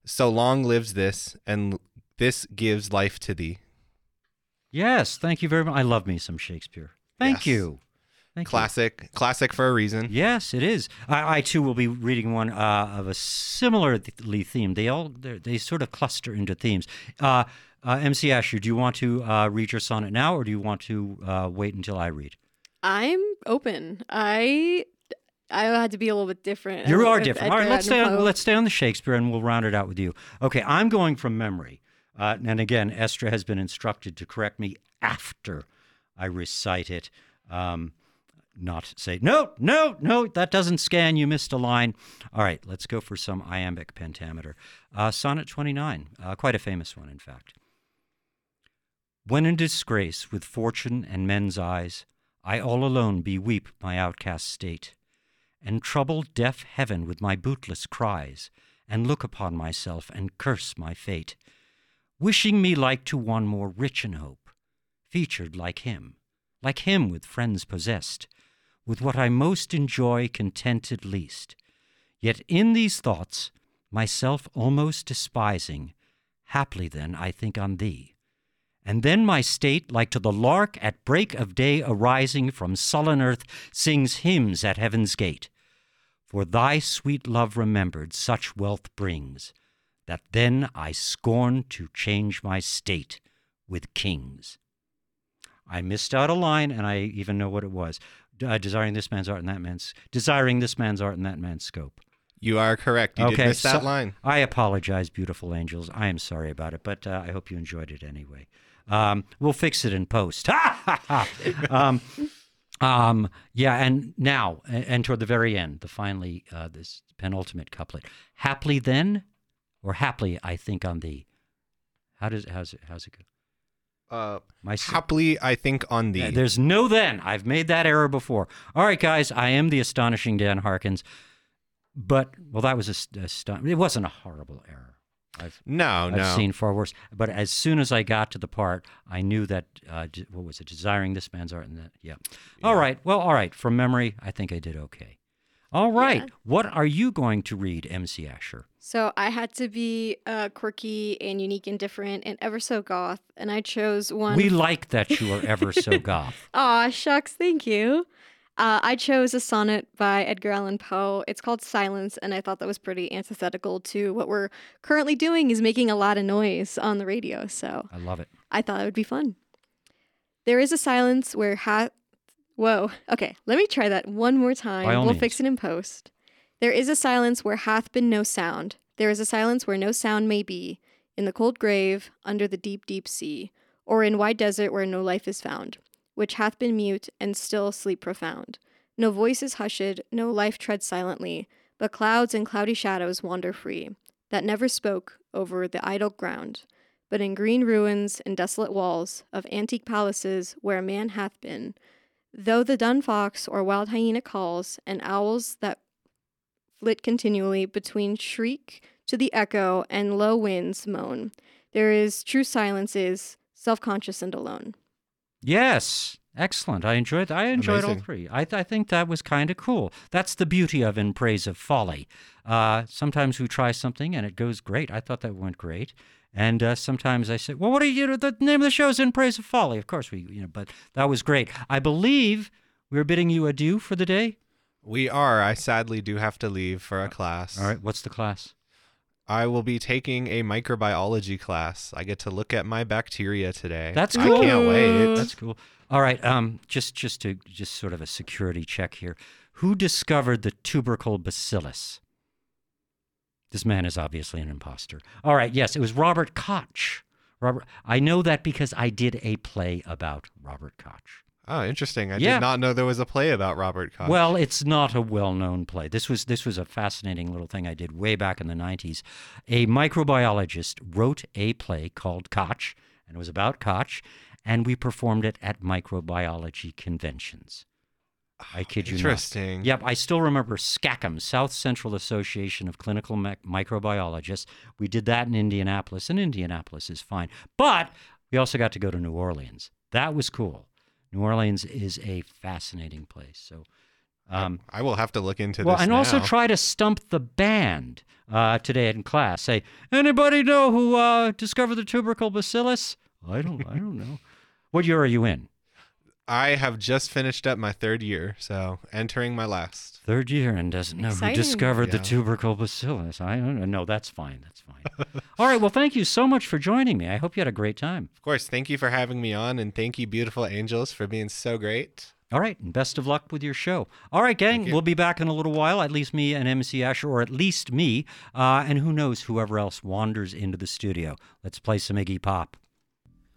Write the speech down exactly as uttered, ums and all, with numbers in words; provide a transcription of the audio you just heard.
So long lives this, and this gives life to thee. Yes, thank you very much. I love me some Shakespeare. Thank Yes. you. Thank Classic. You. Classic for a reason. Yes, it is. I, I too will be reading one uh, of a similarly theme. They all they sort of cluster into themes. Uh, uh, M C Asher, do you want to uh, read your sonnet now, or do you want to uh, wait until I read? I'm open. I I had to be a little bit different. You are with different. Edgar All right, let's stay Allan on Poe. let's stay on the Shakespeare, and we'll round it out with you. Okay, I'm going from memory, uh, and again, Estra has been instructed to correct me after I recite it. Um, not say no, no, no. That doesn't scan. You missed a line. All right, let's go for some iambic pentameter. Uh, Sonnet twenty-nine, uh, quite a famous one, in fact. When in disgrace with fortune and men's eyes, I all alone beweep my outcast state, and trouble deaf heaven with my bootless cries, and look upon myself and curse my fate, wishing me like to one more rich in hope, featured like him, like him with friends possessed, with what I most enjoy contented least, yet in these thoughts, myself almost despising, haply then I think on thee. And then my state, like to the lark at break of day arising from sullen earth, sings hymns at heaven's gate. For thy sweet love remembered such wealth brings, that then I scorn to change my state with kings. I missed out a line, and I even know what it was. Uh, desiring this man's art and that man's... Desiring this man's art and that man's scope. You are correct. You okay, did miss that so line. I apologize, beautiful angels. I am sorry about it, but uh, I hope you enjoyed it anyway. Um, we'll fix it in post. Ha ha ha! Um, um, yeah, and now, and, and toward the very end, the finally, uh, this penultimate couplet. Haply then, or haply I think on thee. How does how's it how's it go? Uh, My s- happily, I think on thee. Uh, There's no then. I've made that error before. All right, guys, I am the astonishing Dan Harkins. But, well, that was a, st- a st- it wasn't a horrible error. I've, no, I've no. seen far worse. But as soon as I got to the part, I knew that, uh, d- what was it, desiring this man's art and that, yeah. All Yeah. right, well, all right. From memory, I think I did okay. All right, Yeah. what are you going to read, M C Asher? So I had to be uh, quirky and unique and different and ever so goth, and I chose one. We like that you are ever so goth. Aw, shucks, thank you. Uh, I chose a sonnet by Edgar Allan Poe. It's called Silence, and I thought that was pretty antithetical to what we're currently doing is making a lot of noise on the radio, so I love it. I thought it would be fun. There is a silence where ha- Whoa, okay, let me try that one more time. By all We'll means. fix it in post. There is a silence where hath been no sound. There is a silence where no sound may be, in the cold grave, under the deep, deep sea, or in wide desert where no life is found, which hath been mute and still sleep profound. No voice is hushed, no life treads silently, but clouds and cloudy shadows wander free, that never spoke over the idle ground, but in green ruins and desolate walls of antique palaces where man hath been, though the dun fox or wild hyena calls, and owls that flit continually between shriek to the echo and low winds moan, there is true silence is self-conscious and alone. Yes, excellent. I enjoyed. I enjoyed all Amazing. three. I, I think that was kind of cool. That's the beauty of In Praise of Folly. Uh, sometimes we try something and it goes great. I thought that went great. And uh, sometimes I say, "Well, what are you? The name of the show is In Praise of Folly." Of course, we, you know, but that was great. I believe we're bidding you adieu for the day. We are. I sadly do have to leave for a class. All right. What's the class? I will be taking a microbiology class. I get to look at my bacteria today. That's I cool. can't wait. That's cool. All right. Um, just just to just sort of a security check here. Who discovered the tubercle bacillus? This man is obviously an imposter. All right. Yes, it was Robert Koch. Robert. I know that because I did a play about Robert Koch. Oh, interesting. I Yeah. did not know there was a play about Robert Koch. Well, it's not a well-known play. This was this was a fascinating little thing I did way back in the nineties. A microbiologist wrote a play called Koch, and it was about Koch, and we performed it at microbiology conventions. I kid you not. Interesting. Yep, I still remember SCACM, South Central Association of Clinical Mic- Microbiologists. We did that in Indianapolis, and Indianapolis is fine. But we also got to go to New Orleans. That was cool. New Orleans is a fascinating place. So Um, I will have to look into well, this and now. also try to stump the band uh, today in class. Say, anybody know who uh, discovered the tubercle bacillus? I don't. I don't know. What year are you in? I have just finished up my third year, so entering my last. Third year and doesn't know Exciting. who discovered the Yeah. tubercle bacillus. I don't know. No, that's fine. That's fine. All right. Well, thank you so much for joining me. I hope you had a great time. Of course, thank you for having me on, and thank you, beautiful angels, for being so great. All right, and best of luck with your show. All right, gang, you. we'll be back in a little while, at least me and M C Asher, or at least me, uh, and who knows, whoever else wanders into the studio. Let's play some Iggy Pop.